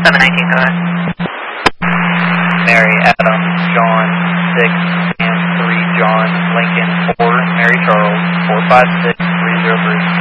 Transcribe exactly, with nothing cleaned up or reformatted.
seven nineteen, go ahead. Mary, Adam, John, six, and three, John, Lincoln, four, Mary Charles, four five six, three zero three.